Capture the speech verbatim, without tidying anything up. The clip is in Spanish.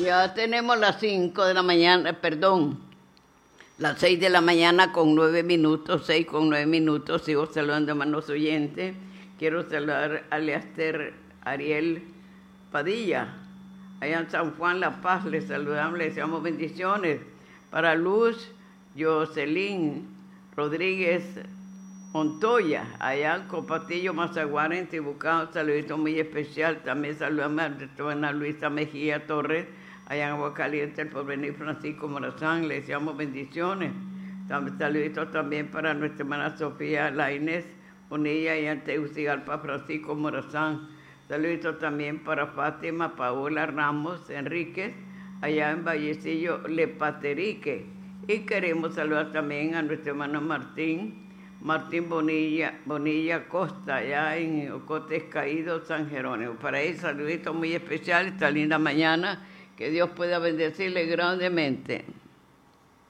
Ya tenemos las cinco de la mañana, perdón, las seis de la mañana con nueve minutos, seis con nueve minutos. Sigo saludando a hermanos oyentes. Quiero saludar a Leaster Ariel Padilla, allá en San Juan, La Paz. Les saludamos, les deseamos bendiciones. Para Luz Jocelyn Rodríguez Montoya, allá en Copatillo, Mazaguara, en Tibucán, un saludito muy especial. También saludamos a nuestra Ana Luisa Mejía Torres, allá en Aguacaliente, el Porvenir Francisco Morazán. Le deseamos bendiciones. También saluditos también para nuestra hermana Sofía Lainez Bonilla, allá en Tegucigalpa, Francisco Morazán. Saluditos también para Fátima Paola Ramos Enríquez, allá en Vallecillo, Lepaterique. Y queremos saludar también a nuestro hermano Martín, Martín Bonilla, Bonilla Costa, allá en Ocotes Caído, San Jerónimo. Para él, saluditos muy especiales, esta linda mañana, que Dios pueda bendecirle grandemente.